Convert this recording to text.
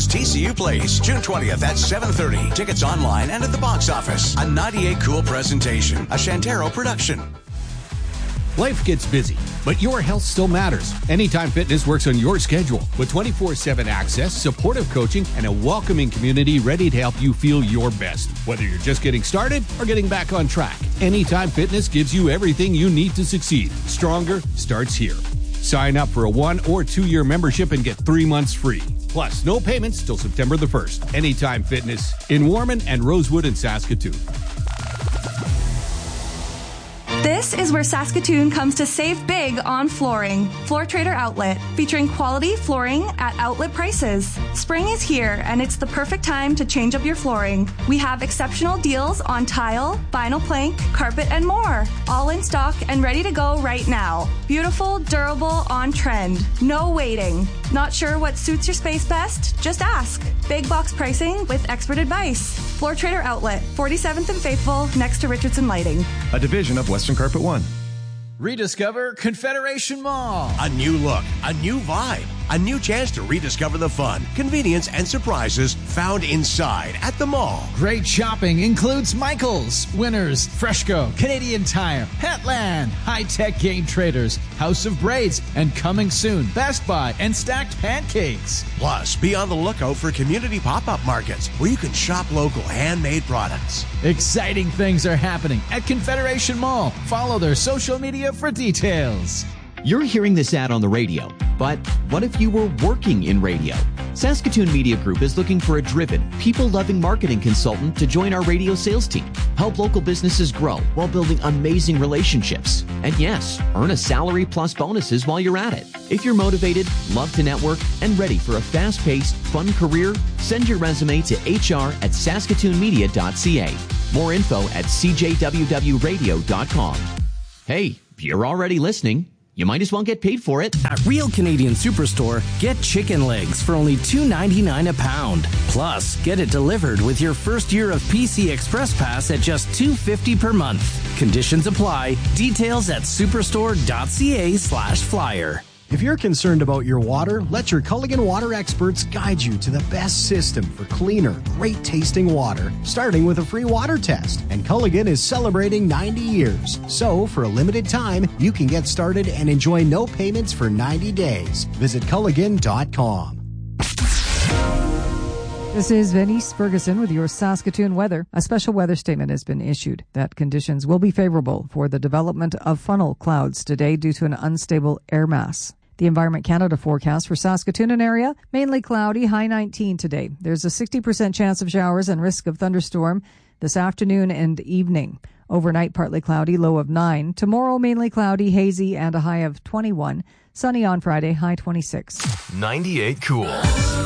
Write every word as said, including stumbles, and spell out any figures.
Saskatoon's T C U Place, June twentieth at seven thirty. Tickets online and at the box office. A ninety-eight Cool presentation, a Shantaro production. Life gets busy, but your health still matters. Anytime Fitness works on your schedule with twenty-four seven access, supportive coaching, and a welcoming community ready to help you feel your best. Whether you're just getting started or getting back on track, Anytime Fitness gives you everything you need to succeed. Stronger starts here. Sign up for a one or two year membership and get three months free. Plus, no payments till September the first. Anytime Fitness in Warman and Rosewood in Saskatoon. This is where Saskatoon comes to save big on flooring. Floor Trader Outlet, featuring quality flooring at outlet prices. Spring is here, and it's the perfect time to change up your flooring. We have exceptional deals on tile, vinyl plank, carpet, and more. All in stock and ready to go right now. Beautiful, durable, on trend. No waiting. Not sure what suits your space best? Just ask. Big box pricing with expert advice. Floor Trader Outlet, forty-seventh and Faithful, next to Richardson Lighting. A division of Western Carpet One. Rediscover Confederation Mall. A new look, a new vibe, a new chance to rediscover the fun, convenience, and surprises found inside at the mall. Great shopping includes Michaels, Winners, Freshco, Canadian Tire, Petland, High Tech Game Traders, House of Braids, and coming soon, Best Buy and Stacked Pancakes. Plus, be on the lookout for community pop-up markets where you can shop local handmade products. Exciting things are happening at Confederation Mall. Follow their social media for details. You're hearing this ad on the radio, but what if you were working in radio? Saskatoon Media Group is looking for a driven, people-loving marketing consultant to join our radio sales team. Help local businesses grow while building amazing relationships. And yes, earn a salary plus bonuses while you're at it. If you're motivated, love to network, and ready for a fast-paced, fun career, send your resume to h r at saskatoon media dot c a. More info at c j w w radio dot com. Hey, you're already listening. You might as well get paid for it. At Real Canadian Superstore, get chicken legs for only two ninety-nine a pound. Plus, get it delivered with your first year of P C Express Pass at just two fifty per month. Conditions apply. Details at superstore dot c a slash flyer. If you're concerned about your water, let your Culligan water experts guide you to the best system for cleaner, great-tasting water, starting with a free water test. And Culligan is celebrating ninety years. So, for a limited time, you can get started and enjoy no payments for ninety days. Visit culligan dot com. This is Venice Ferguson with your Saskatoon weather. A special weather statement has been issued that conditions will be favorable for the development of funnel clouds today due to an unstable air mass. The Environment Canada forecast for Saskatoon and area, mainly cloudy, high nineteen today. There's a sixty percent chance of showers and risk of thunderstorm this afternoon and evening. Overnight, partly cloudy, low of nine. Tomorrow, mainly cloudy, hazy, and a high of twenty-one. Sunny on Friday, high twenty-six. ninety-eight Cool.